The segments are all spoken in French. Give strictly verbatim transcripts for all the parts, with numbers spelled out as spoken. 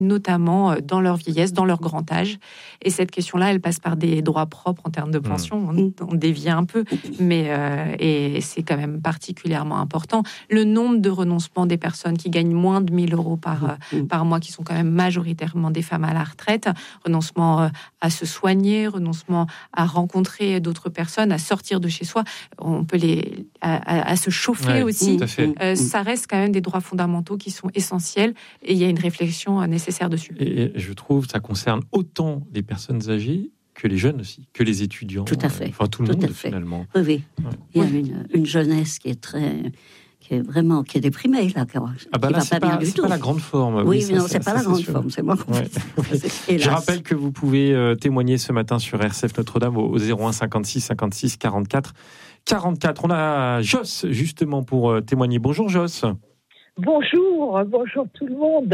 notamment dans leur vieillesse, dans leur grand âge. Et cette question-là, elle passe par des droits propres en termes de pension. Mmh. On, on dévie un peu, mais euh, et c'est quand même particulièrement important. Le nombre de renoncements des personnes qui gagnent moins de mille euros par, mmh. par mois, qui sont quand même majoritairement des femmes à la retraite, renoncement à se soigner, renoncement à rencontrer d'autres personnes, à sortir de chez soi, on peut les à, à, à se chauffer ouais, aussi. Euh, ça reste quand même des droits fondamentaux qui sont essentiels et il y a une réflexion nécessaire dessus. Et je trouve que ça concerne autant les personnes âgées que les jeunes aussi, que les étudiants. Tout à fait. Enfin, tout le tout monde, finalement. Oui, oui. Ouais. Il y a une, une jeunesse qui est très... qui est vraiment... qui est déprimée, là. Qui ah bah là, va c'est pas, pas, bien du c'est tout. pas la grande forme. Oui, oui mais non, ça, c'est pas la grande sûr. forme, c'est moi qu'on ouais. Je rappelle que vous pouvez euh, témoigner ce matin sur R C F Notre-Dame au, au zéro un cinquante-six cinquante-six quarante-quatre quarante-quatre. On a Joss, justement, pour euh, témoigner. Bonjour, Joss. Bonjour, bonjour tout le monde.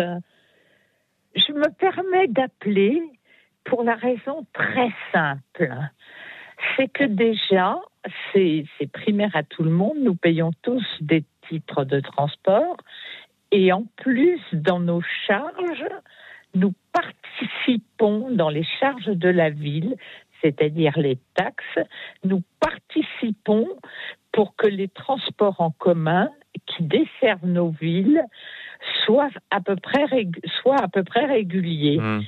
Je me permets d'appeler pour la raison très simple. C'est que déjà, c'est, c'est primaire à tout le monde, nous payons tous des titres de transport et en plus, dans nos charges, nous participons dans les charges de la ville, c'est-à-dire les taxes, nous participons pour que les transports en commun qui desservent nos villes soient à peu près, régu- soient à peu près réguliers. Mmh.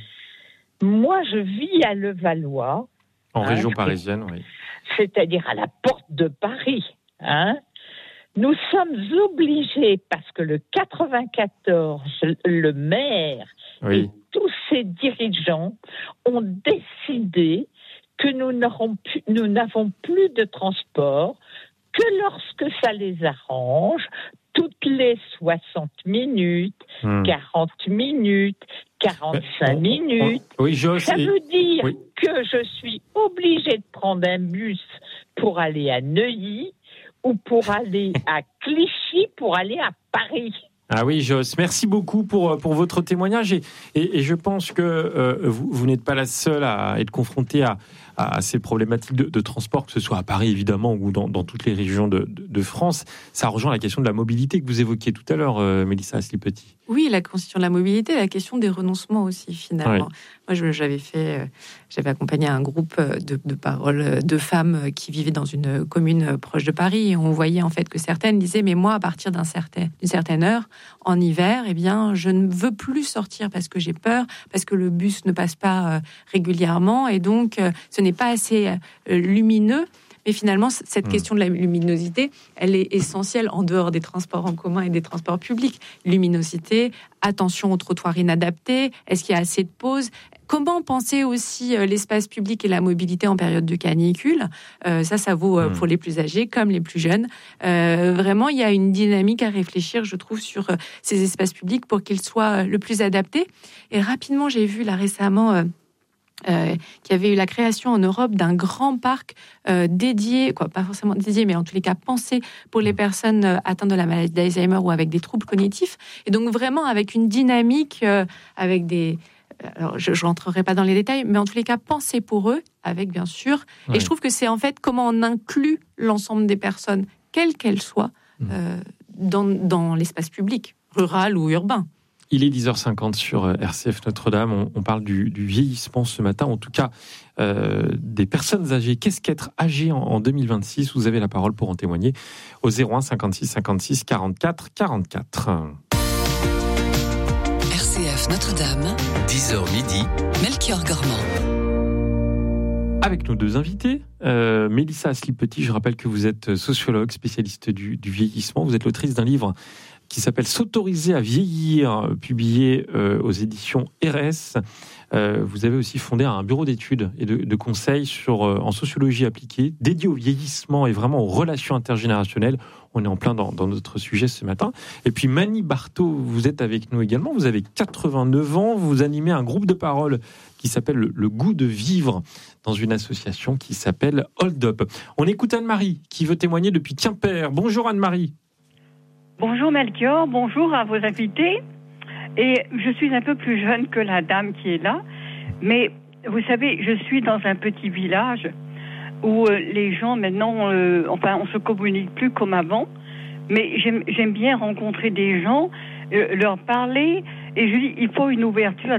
Moi, je vis à Levallois. En hein, région parisienne, oui. C'est-à-dire à la porte de Paris. Hein. Nous sommes obligés, parce que le quatre-vingt-quatorze, le maire oui. et tous ses dirigeants ont décidé que nous, n'aurons plus, nous n'avons plus de transport que lorsque ça les arrange, toutes les soixante minutes, hmm. quarante minutes, quarante-cinq Mais, minutes. On, on, oui, Joss, ça et... veut dire oui. que je suis obligée de prendre un bus pour aller à Neuilly ou pour aller à Clichy pour aller à Paris. Ah oui, Joss, merci beaucoup pour, pour votre témoignage et, et, et je pense que euh, vous, vous n'êtes pas la seule à être confrontée à, à ces problématiques de, de transport, que ce soit à Paris évidemment ou dans, dans toutes les régions de, de, de France. Ça rejoint la question de la mobilité que vous évoquiez tout à l'heure, euh, Mélissa Asli-Petit. Oui, la question de la mobilité, la question des renoncements aussi finalement. Oui. Moi, je, j'avais fait, j'avais accompagné un groupe de, de paroles de femmes qui vivaient dans une commune proche de Paris et on voyait en fait que certaines disaient mais moi à partir d'un certain, d'une certaine heure en hiver, eh bien, je ne veux plus sortir parce que j'ai peur, parce que le bus ne passe pas euh, régulièrement et donc euh, ce n'est pas assez euh, lumineux. Mais finalement, cette mmh. question de la luminosité, elle est essentielle en dehors des transports en commun et des transports publics. Luminosité, attention aux trottoirs inadaptés, est-ce qu'il y a assez de pauses ? Comment penser aussi euh, l'espace public et la mobilité en période de canicule ? euh, Ça, ça vaut euh, mmh. pour les plus âgés comme les plus jeunes. Euh, vraiment, il y a une dynamique à réfléchir, je trouve, sur euh, ces espaces publics pour qu'ils soient euh, le plus adaptés. Et rapidement, j'ai vu là récemment... Euh, Euh, qu'il y avait eu la création en Europe d'un grand parc euh, dédié, quoi, pas forcément dédié, mais en tous les cas pensé pour les personnes euh, atteintes de la maladie d'Alzheimer ou avec des troubles cognitifs. Et donc vraiment avec une dynamique, euh, avec des... Alors, je ne rentrerai pas dans les détails, mais en tous les cas, pensé pour eux, avec bien sûr. Ouais. Et je trouve que c'est en fait comment on inclut l'ensemble des personnes, quelles qu'elles soient, euh, dans, dans l'espace public, rural ou urbain. Il est dix heures cinquante sur R C F Notre-Dame. On, on parle du, du vieillissement ce matin, en tout cas euh, des personnes âgées. Qu'est-ce qu'être âgé en, en deux mille vingt-six ? Vous avez la parole pour en témoigner au zéro un cinquante-six cinquante-six quarante-quatre quarante-quatre. R C F Notre-Dame, dix heures midi, Melchior Gormand. Avec nos deux invités, euh, Mélissa Asli-Petit, je rappelle que vous êtes sociologue, spécialiste du, du vieillissement. Vous êtes l'autrice d'un livre qui s'appelle « S'autoriser à vieillir », publié euh, aux éditions R S. Euh, vous avez aussi fondé un bureau d'études et de, de conseils sur, euh, en sociologie appliquée, dédié au vieillissement et vraiment aux relations intergénérationnelles. On est en plein dans, dans notre sujet ce matin. Et puis Mani Barthaud, vous êtes avec nous également. Vous avez quatre-vingt-neuf ans. Vous animez un groupe de parole qui s'appelle le, le Goût de Vivre dans une association qui s'appelle Hold Up. On écoute Anne-Marie qui veut témoigner depuis Quimper. Bonjour Anne-Marie. Bonjour Melchior, bonjour à vos invités. Et je suis un peu plus jeune que la dame qui est là, mais vous savez, je suis dans un petit village où euh, les gens maintenant, euh, enfin, on se communique plus comme avant, mais j'aime, j'aime bien rencontrer des gens, euh, leur parler Et je dis, il faut une ouverture